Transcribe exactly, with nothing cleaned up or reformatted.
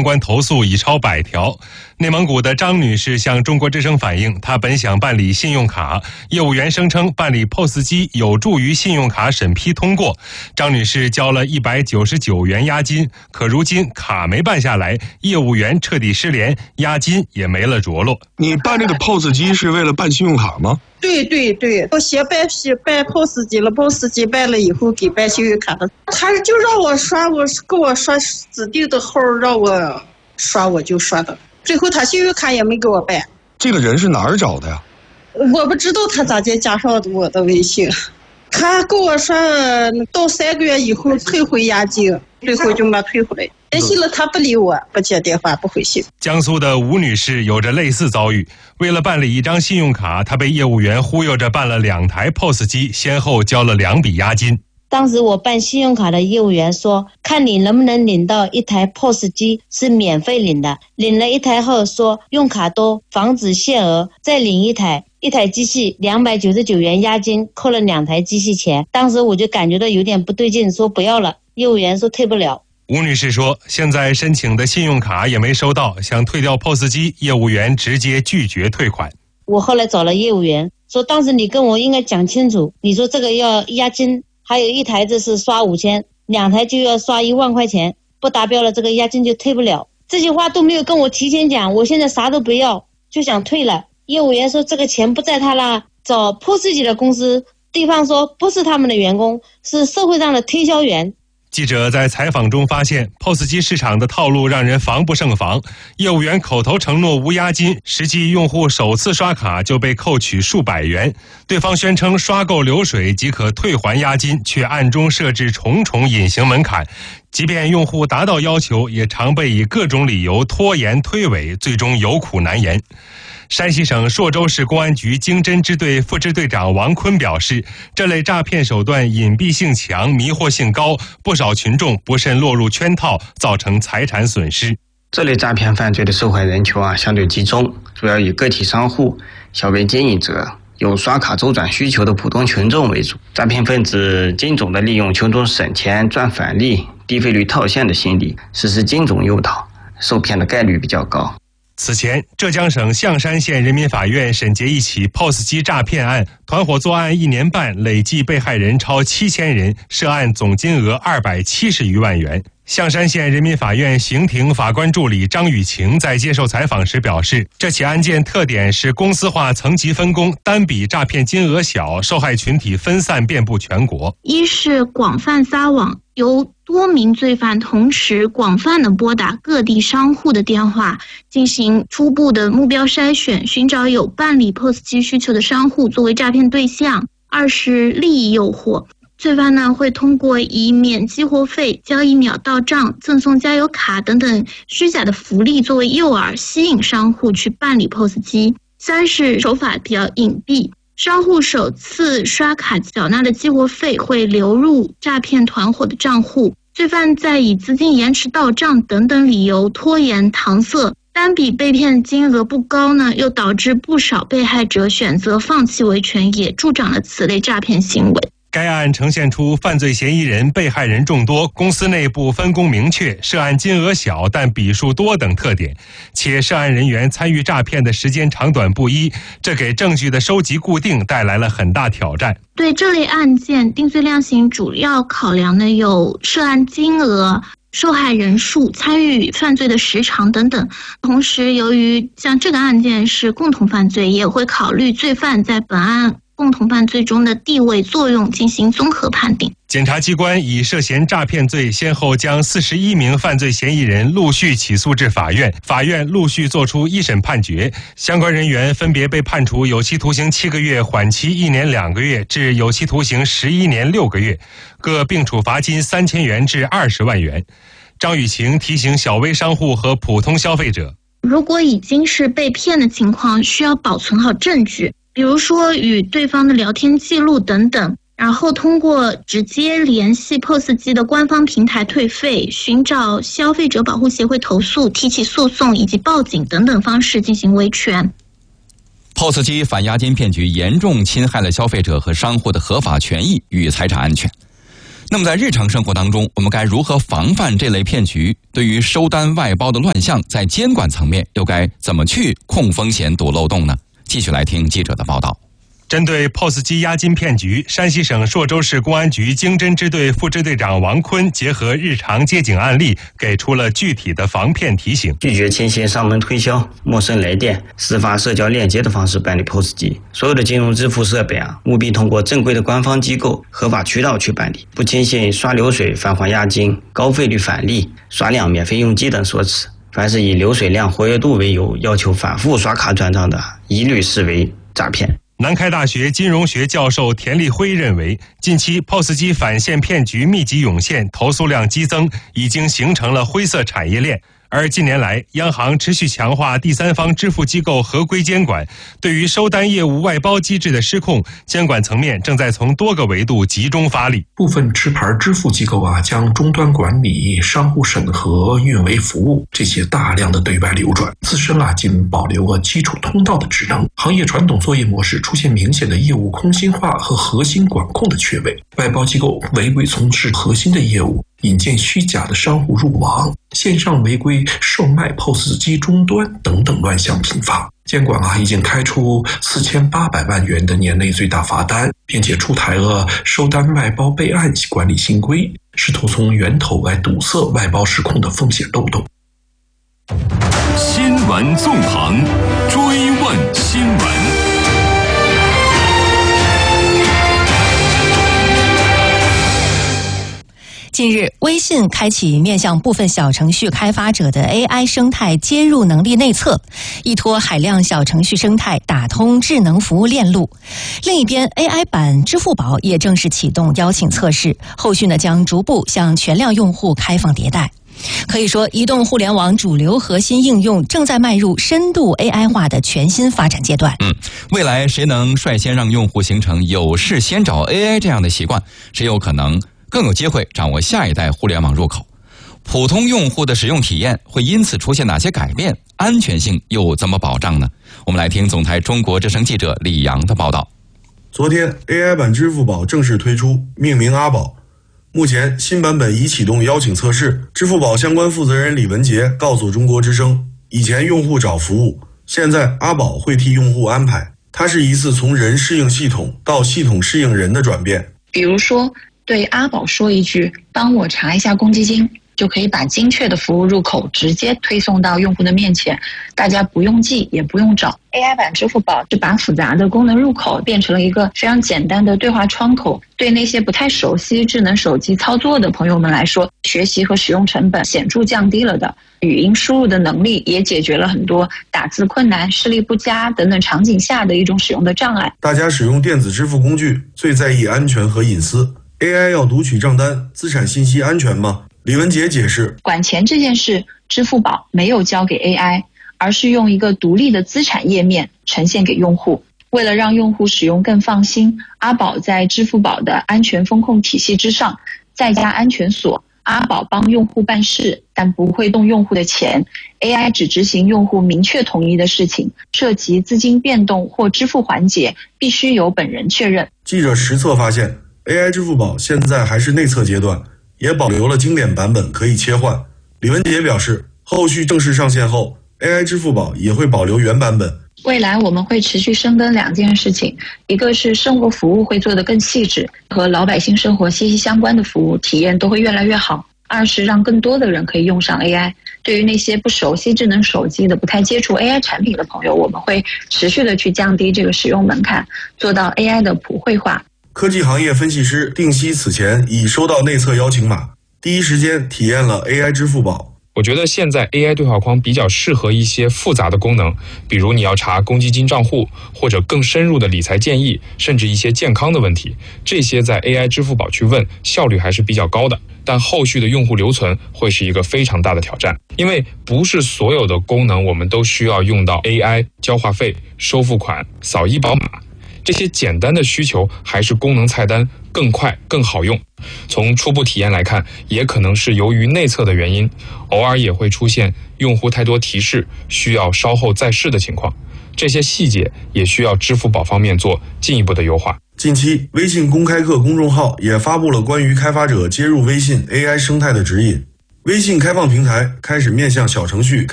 关投诉已超百条。内蒙古的张女士向中国之声反映，她本想办理信用卡，业务员声称办理 P O S 机有助于信用卡审批通过。张女士交了一百九十九元押金，可如今卡没办下来，业务员彻底失联，押金也没了着落。 你办这个 P O S 机是为了办信用卡吗？ 对对对，我先办办 P O S 机了 ，P O S 机办了以后给办信用卡的，他就让我刷，我给我刷指定的号让我刷，我就刷的。最后他信用卡也没给我办。 这个人是哪儿找的呀？ 我不知道他咋就加上我的微信。他跟我说到三个月以后退回押金，最后就没退回来。联系了他不理我，不接电话，不回信。 江苏的吴女士有着类似遭遇，为了办理一张信用卡，她被业务员忽悠着办了两台 P O S 机，先后交了两笔押金。 当时我办信用卡的业务员说，看你能不能领到一台 P O S 机是免费领的，领了一台后说用卡多防止限额，再领一台，一台机器两百九十九元押金，扣了两台机器钱。当时我就感觉到有点不对劲，说不要了，业务员说退不了。 吴女士说，现在申请的信用卡也没收到，想退掉 P O S 机，业务员直接拒绝退款。 我后来找了业务员，说当时你跟我应该讲清楚，你说这个要押金，还有一台子是刷五千，两台就要刷一万块钱，不达标了这个押金就退不了。这些话都没有跟我提前讲，我现在啥都不要，就想退了。业务员说这个钱不在他那，找 P O S 机的公司，对方说不是他们的员工，是社会上的推销员。 记者在采访中发现 P O S 机市场的套路让人防不胜防，业务员口头承诺无押金，实际用户首次刷卡就被扣取数百元，对方宣称刷够流水即可退还押金，却暗中设置重重隐形门槛，即便用户达到要求，也常被以各种理由拖延推诿，最终有苦难言。山西省朔州市公安局经侦支队副支队长王坤表示，这类诈骗手段隐蔽性强，迷惑性高，不少群众不慎落入圈套，造成财产损失。 这类诈骗犯罪的受害人群啊相对集中，主要以个体商户、小微经营者、有刷卡周转需求的普通群众为主。诈骗分子精准地利用群众省钱赚返利、低费率套现的心理，实施精准诱导，受骗的概率比较高。 此前，浙江省象山县人民法院审结一起 P O S 机诈骗案，团伙作案一年半，累计被害人超七千人，涉案总金额二百七十余万元。象山县人民法院刑庭法官助理张雨晴在接受采访时表示，这起案件特点是公司化层级分工，单笔诈骗金额小，受害群体分散遍布全国。 一是广泛撒网，由多名罪犯同时广泛的拨打各地商户的电话，进行初步的目标筛选，寻找有办理 P O S 机需求的商户作为诈骗对象。二是利益诱惑，罪犯呢会通过以免激活费、交易秒到账、赠送加油卡等等虚假的福利作为诱饵，吸引商户去办理 P O S 机。三是手法比较隐蔽，商户首次刷卡缴纳的激活费会流入诈骗团伙的账户，罪犯再以资金延迟到账等等理由拖延搪塞，单笔被骗金额不高呢，又导致不少被害者选择放弃维权，也助长了此类诈骗行为。 该案呈现出犯罪嫌疑人、被害人众多，公司内部分工明确，涉案金额小但笔数多等特点，且涉案人员参与诈骗的时间长短不一，这给证据的收集固定带来了很大挑战。 对这类案件，定罪量刑主要考量的有涉案金额、受害人数、参与犯罪的时长等等。同时，由于像这个案件是共同犯罪，也会考虑罪犯在本案共同犯罪中的地位作用进行综合判定。 检察机关以涉嫌诈骗罪，先后将四十一名犯罪嫌疑人陆续起诉至法院，法院陆续作出一审判决，相关人员分别被判处有期徒刑七个月、缓期一年两个月至有期徒刑十一年六个月，各并处罚金三千元至二十万元。张雨晴提醒小微商户和普通消费者， 如果已经是被骗的情况，需要保存好证据，比如说与对方的聊天记录等等，然后通过直接联系 P O S 机的官方平台退费、寻找消费者保护协会投诉、提起诉讼以及报警等等方式进行维权。 P O S 机反押金骗局严重侵害了消费者和商户的合法权益与财产安全。 那么在日常生活当中，我们该如何防范这类骗局？对于收单外包的乱象，在监管层面又该怎么去控风险、堵漏洞呢？继续来听记者的报道。 针对 P O S 机押金骗局，山西省朔州市公安局经侦支队副支队长王坤结合日常接警案例，给出了具体的防骗提醒。 拒绝牵线上门推销、陌生来电、私发社交链接的方式办理 P O S 机。所有的金融支付设备啊，务必通过正规的官方机构、合法渠道去办理，不牵线刷流水、返还押金、高费率返利、刷量免费用机等说辞。凡是以流水量、活跃度为由要求反复刷卡转账的，一律视为诈骗。 南开大学金融学教授田立辉认为，近期 P O S 机返现骗局密集涌现，投诉量激增，已经形成了灰色产业链。而近年来，央行持续强化第三方支付机构合规监管，对于收单业务外包机制的失控，监管层面正在从多个维度集中发力。 部分持牌支付机构啊，将终端管理、商户审核、运维服务这些大量的对外流转，自身啊仅保留了基础通道的职能，行业传统作业模式出现明显的业务空心化和核心管控的缺位，外包机构违规从事核心的业务，引荐虚假的商户入网，线上违规售卖 P O S 机终端等等乱象频发。监管啊已经开出四千八百万元的年内最大罚单，并且出台了收单外包备案管理新规，试图从源头来堵塞外包失控的风险漏洞。 新闻纵横，追问新闻。 近日，微信开启面向部分小程序开发者的 A I 生态接入能力内测，依托海量小程序生态打通智能服务链路。另一边 ，A I 版支付宝也正式启动邀请测试，后续呢将逐步向全量用户开放迭代。可以说，移动互联网主流核心应用正在迈入深度 A I 化的全新发展阶段。 嗯，未来谁能率先让用户形成有事先找 A I 这样的习惯，谁有可能更有机会掌握下一代互联网入口。普通用户的使用体验会因此出现哪些改变？安全性又怎么保障呢？我们来听总台中国之声记者李阳的报道。 昨天 A I 版支付宝正式推出，命名阿宝。目前新版本已启动邀请测试。支付宝相关负责人李文杰告诉中国之声，以前用户找服务，现在阿宝会替用户安排。它是一次从人适应系统到系统适应人的转变。 比如说对阿宝说一句帮我查一下公积金，就可以把精确的服务入口直接推送到用户的面前，大家不用记也不用找。 A I 版支付宝是把复杂的功能入口变成了一个非常简单的对话窗口，对那些不太熟悉智能手机操作的朋友们来说，学习和使用成本显著降低了的。语音输入的能力也解决了很多打字困难、视力不佳等等场景下的一种使用的障碍。 大家使用电子支付工具最在意安全和隐私， A I 要读取账单，资产信息安全吗？李文杰解释， 管钱这件事，支付宝没有交给 A I， 而是用一个独立的资产页面呈现给用户。为了让用户使用更放心，阿宝在支付宝的安全风控体系之上再加安全锁。阿宝帮用户办事，但不会动用户的钱。A I 只执行用户明确同意的事情，涉及资金变动或支付环节，必须由本人确认。 记者实测发现， A I 支付宝现在还是内测阶段，也保留了经典版本可以切换。李文杰表示，后续正式上线后 ，A I 支付宝也会保留原版本。 未来我们会持续深耕两件事情，一个是生活服务会做得更细致，和老百姓生活息息相关的服务体验都会越来越好。二是让更多的人可以用上 A I。对于那些不熟悉智能手机的、不太接触 A I 产品的朋友，我们会持续的去降低这个使用门槛，做到 A I 的普惠化。 科技行业分析师定西此前已收到内测邀请码，第一时间体验了 A I 支付宝。 我觉得现在 A I 对话框比较适合一些复杂的功能，比如你要查公积金账户，或者更深入的理财建议，甚至一些健康的问题，这些在 A I 支付宝去问，效率还是比较高的。但后续的用户留存会是一个非常大的挑战，因为不是所有的功能我们都需要用到 A I 交话费、收付款、扫医保码。这些简单的需求还是功能菜单更快更好用。从初步体验来看，也可能是由于内测的原因，偶尔也会出现用户太多提示需要稍后再试的情况，这些细节也需要支付宝方面做进一步的优化。 近期，微信公开课公众号也发布了关于开发者接入微信 A I 生态的指引。微信开放平台开始面向小程序